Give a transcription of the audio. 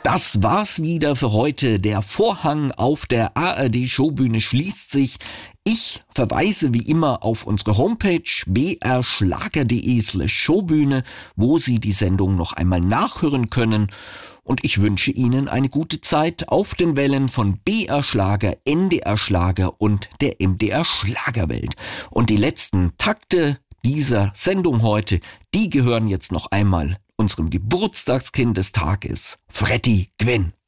Das war's wieder für heute. Der Vorhang auf der ARD-Showbühne schließt sich. Ich verweise wie immer auf unsere Homepage brschlager.de/Showbühne, wo Sie die Sendung noch einmal nachhören können. Und ich wünsche Ihnen eine gute Zeit auf den Wellen von BR Schlager, NDR Schlager und der MDR Schlagerwelt. Und die letzten Takte dieser Sendung heute, die gehören jetzt noch einmal unserem Geburtstagskind des Tages, Freddie Gwen.